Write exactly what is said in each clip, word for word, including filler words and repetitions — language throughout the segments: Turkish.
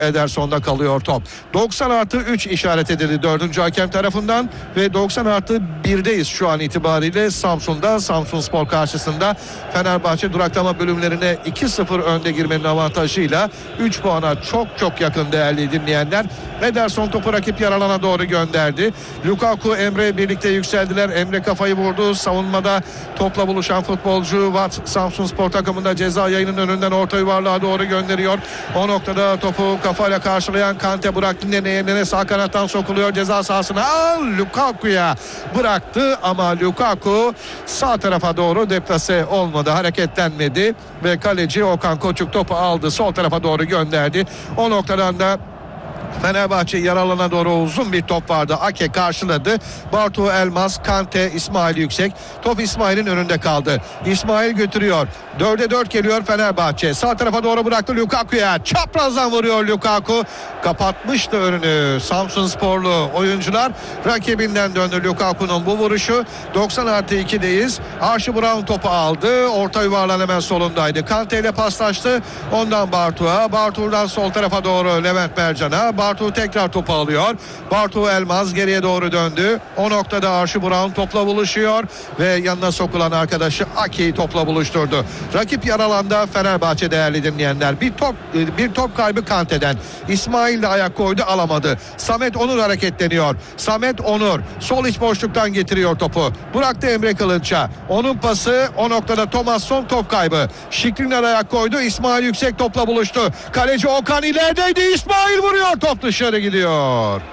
Ederson'da kalıyor top. doksan artı üç işaret edildi dördüncü hakem tarafından ve doksan artı birdeyiz şu an itibariyle Samsun'da. Samsunspor karşısında Fenerbahçe duraklama bölümlerine iki sıfır önde girmenin avantajıyla üç puana çok çok yakın değerli dinleyenler. Ederson topu rakip yer alana doğru gönderdi. Lukaku, Emre birlikte yükseldiler. Emre kafayı vurdu. Savunmada topla buluşan futbolcu Watt Samsunspor takımında ceza yayının önünden orta yuvarlığa doğru gönderiyor. O noktada topu kafayla karşılayan Kante bıraktı. Neneye Nene sağ kanattan sokuluyor ceza sahasına. Al Lukaku'ya bıraktı ama Lukaku sağ tarafa doğru deplase olmadı. Hareketlenmedi ve kaleci Okan Koçuk topu aldı. Sol tarafa doğru gönderdi. O noktadan da Fenerbahçe yaralana doğru uzun bir top vardı. Ake karşıladı. Bartu Elmas, Kante, İsmail Yüksek. Top İsmail'in önünde kaldı. İsmail götürüyor. dörde dört geliyor Fenerbahçe. Sağ tarafa doğru bıraktı Lukaku'ya. Çaprazdan vuruyor Lukaku. Kapatmıştı önünü Samsunsporlu oyuncular. Rakibinden döndü Lukaku'nun bu vuruşu. doksan artı ikideyiz. Archie Brown topu aldı. Orta yuvarlan hemen solundaydı. Kante ile paslaştı. Ondan Bartu'ya. Bartu'dan sol tarafa doğru Levent Mercan'a. Bartu tekrar topu alıyor. Bartu Elmaz geriye doğru döndü. O noktada Archie Brown topla buluşuyor ve yanına sokulan arkadaşı Ake'yi topla buluşturdu. Rakip yaralanda Fenerbahçe değerli dinleyenler. Bir top bir top kaybı Kante'den. İsmail de ayak koydu, alamadı. Samet Onur hareketleniyor. Samet Onur sol iç boşluktan getiriyor topu. Bıraktı Emre Kılınç'a. Onun pası o noktada Thomasson top kaybı. Şikrinyar ayak koydu. İsmail Yüksek topla buluştu. Kaleci Okan ilerideydi. İsmail vuruyor. Top dışarı gidiyor.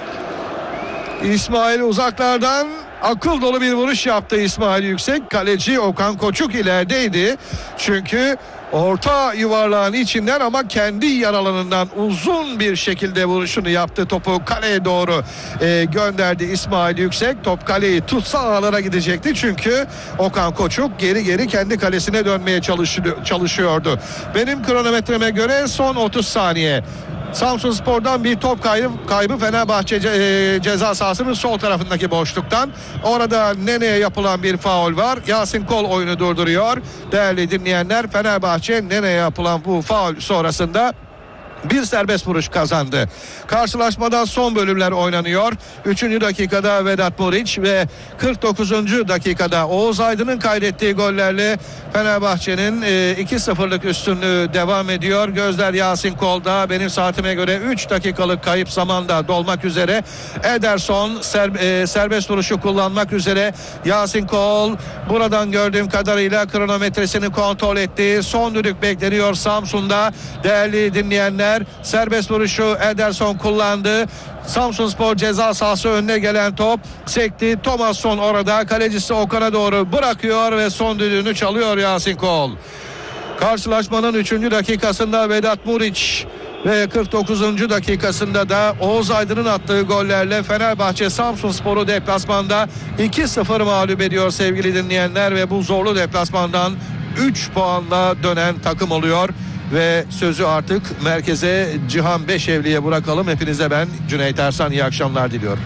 İsmail uzaklardan akıl dolu bir vuruş yaptı İsmail Yüksek. Kaleci Okan Koçuk ilerideydi. Çünkü orta yuvarlağın içinden ama kendi yer alanından uzun bir şekilde vuruşunu yaptı. Topu kaleye doğru e, gönderdi İsmail Yüksek. Top kaleyi tutsa ağlara gidecekti. Çünkü Okan Koçuk geri geri kendi kalesine dönmeye çalışıyordu. Benim kronometreme göre son otuz saniye. Samsunspor'dan bir top kaybı, kaybı Fenerbahçe ce, ceza sahasının sol tarafındaki boşluktan. Orada Nene'ye yapılan bir faul var. Yasin Kol oyunu durduruyor. Değerli dinleyenler, Fenerbahçe Nene'ye yapılan bu faul sonrasında bir serbest vuruş kazandı. Karşılaşmadan son bölümler oynanıyor. üçüncü dakikada Vedat Muriç ve kırk dokuzuncu dakikada Oğuz Aydın'ın kaydettiği gollerle Fenerbahçe'nin iki sıfırlık üstünlüğü devam ediyor. Gözler Yasin Kol'da. Benim saatime göre üç dakikalık kayıp zamanda dolmak üzere. Ederson ser, e, serbest vuruşu kullanmak üzere. Yasin Kol buradan gördüğüm kadarıyla kronometresini kontrol etti. Son düdük bekleniyor Samsun'da. Değerli dinleyenler, serbest vuruşu Ederson kullandı. Samsunspor ceza sahası önüne gelen top sekti. Thomasson orada, kalecisi Okan'a doğru bırakıyor ve son düdüğünü çalıyor Yasin Kol. Karşılaşmanın üçüncü dakikasında Vedat Muriç ve kırk dokuzuncu dakikasında da Oğuz Aydın'ın attığı gollerle Fenerbahçe Samsunspor'u deplasmanda iki sıfır mağlup ediyor sevgili dinleyenler ve bu zorlu deplasmandan üç puanla dönen takım oluyor. Ve sözü artık merkeze Cihan Beşevli'ye bırakalım. Hepinize ben Cüneyt Ersan iyi akşamlar diliyorum.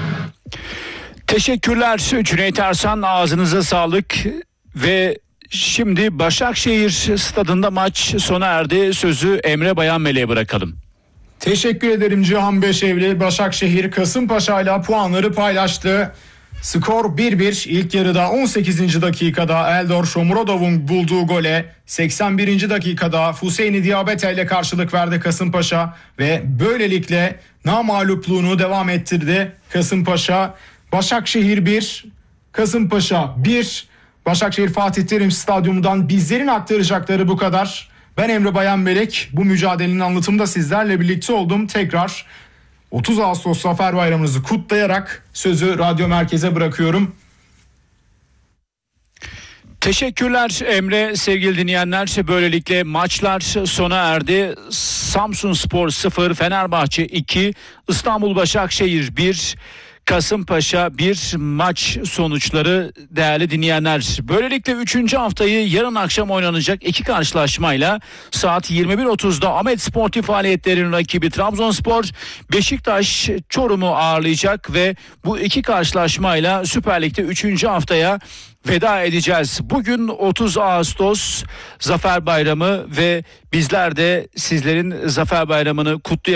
Teşekkürler Cüneyt Ersan, ağzınıza sağlık. Ve şimdi Başakşehir stadında maç sona erdi. Sözü Emre Bayanmele'ye bırakalım. Teşekkür ederim Cihan Beşevli. Başakşehir Kasımpaşa ile puanları paylaştı. Skor bir bir. İlk yarıda on sekizinci dakikada Eldor Shomurodov'un bulduğu gole seksen birinci dakikada Hüseyini Diabete ile karşılık verdi Kasımpaşa ve böylelikle namağlupluğunu devam ettirdi Kasımpaşa. Başakşehir bir, Kasımpaşa bir. Başakşehir Fatih Terim Stadyumu'ndan bizlerin aktaracakları bu kadar. Ben Emre Bayanmelek, bu mücadelenin anlatımında sizlerle birlikte oldum. Tekrar otuz Ağustos Zafer Bayramınızı kutlayarak sözü Radyo Merkez'e bırakıyorum. Teşekkürler Emre. Sevgili dinleyenler, böylelikle maçlar sona erdi. Samsunspor sıfır, Fenerbahçe iki, İstanbul Başakşehir bir. Kasımpaşa bir maç sonuçları değerli dinleyenler. Böylelikle üçüncü haftayı yarın akşam oynanacak iki karşılaşmayla saat yirmi bir otuzda Ahmet Sportif Faaliyetlerin rakibi Trabzonspor Beşiktaş Çorum'u ağırlayacak ve bu iki karşılaşmayla Süper Lig'de üçüncü haftaya veda edeceğiz. Bugün otuz Ağustos Zafer Bayramı ve bizler de sizlerin Zafer Bayramı'nı kutluyoruz.